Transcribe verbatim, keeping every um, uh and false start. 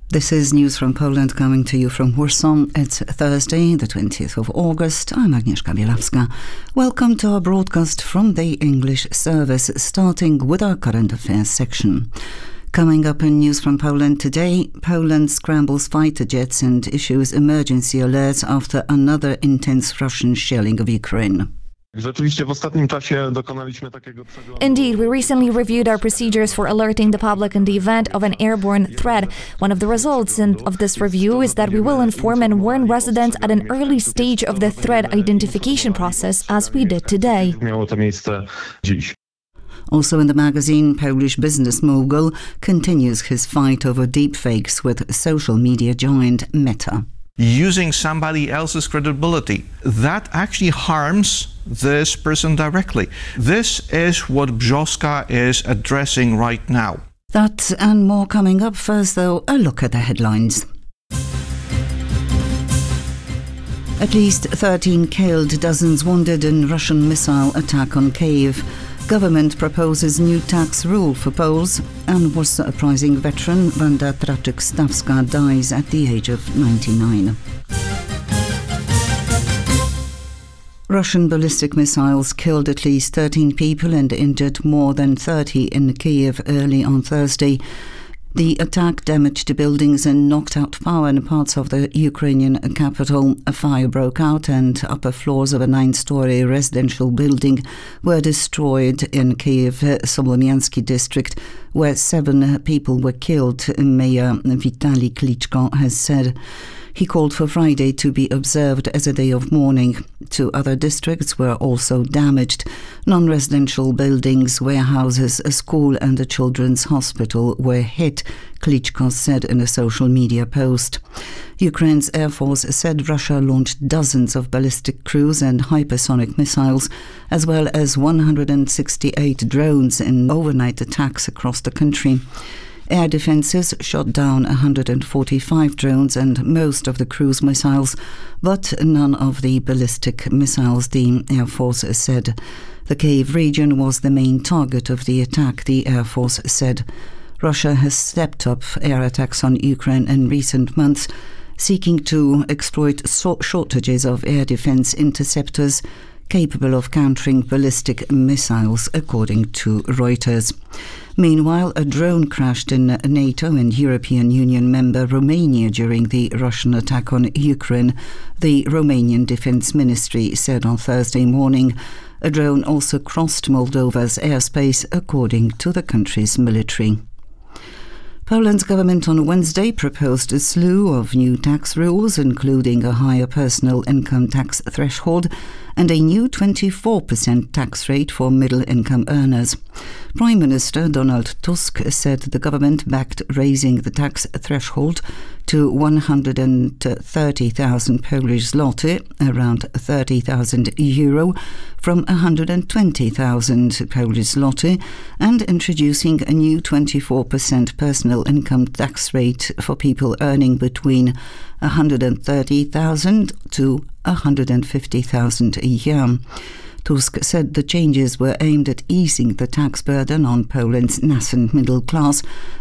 This is News from Poland coming to you from Warsaw. It's Thursday, the twentieth of August. I'm Agnieszka Bielawska. Welcome to our broadcast from the English service, starting with our current affairs section. Coming up in News from Poland today, Poland scrambles fighter jets and issues emergency alerts after another intense Russian shelling of Ukraine. Indeed, we recently reviewed our procedures for alerting the public in the event of an airborne threat. One of the results of this review is that we will inform and warn residents at an early stage of the threat identification process, as we did today. Also in the magazine, Polish business mogul continues his fight over deepfakes with social media giant Meta. Using somebody else's credibility, that actually harms this person directly. This is what Brzoska is addressing right now. That and more coming up. First, though, a look at the headlines. At least thirteen killed, dozens wounded in Russian missile attack on Kyiv. Government proposes new tax rule for Poles, and Warsaw Uprising veteran Wanda Traczyk-Stawska dies at the age of ninety-nine. Russian ballistic missiles killed at least thirteen people and injured more than thirty in Kyiv early on Thursday. The attack damaged buildings and knocked out power in parts of the Ukrainian capital. A fire broke out and upper floors of a nine-story residential building were destroyed in Kyiv, Solomiansky district, where seven people were killed, Mayor Vitaly Klitschko has said. He called for Friday to be observed as a day of mourning. Two other districts were also damaged. Non-residential buildings, warehouses, a school and a children's hospital were hit, Klitschko said in a social media post. Ukraine's Air Force said Russia launched dozens of ballistic cruise and hypersonic missiles, as well as one hundred sixty-eight drones in overnight attacks across the country. Air defences shot down one hundred forty-five drones and most of the cruise missiles, but none of the ballistic missiles, the Air Force said. The Kyiv region was the main target of the attack, the Air Force said. Russia has stepped up air attacks on Ukraine in recent months, seeking to exploit shortages of air defence interceptors capable of countering ballistic missiles, according to Reuters. Meanwhile, a drone crashed in NATO and European Union member Romania during the Russian attack on Ukraine, the Romanian Defence Ministry said on Thursday morning. A drone also crossed Moldova's airspace, according to the country's military. Poland's government on Wednesday proposed a slew of new tax rules, including a higher personal income tax threshold and a new twenty-four percent tax rate for middle-income earners. Prime Minister Donald Tusk said the government backed raising the tax threshold to one hundred thirty thousand Polish zloty, around thirty thousand euro, from one hundred twenty thousand Polish zloty, and introducing a new twenty-four percent personal income tax rate for people earning between one hundred thirty thousand to one hundred fifty thousand a year. Tusk said the changes were aimed at easing the tax burden on Poland's nascent middle class